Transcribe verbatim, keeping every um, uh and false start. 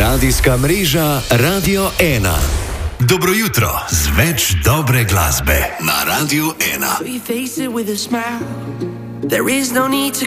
Radijska mreža Radio ena. Dobro jutro z več dobre glasbe na Radio ena.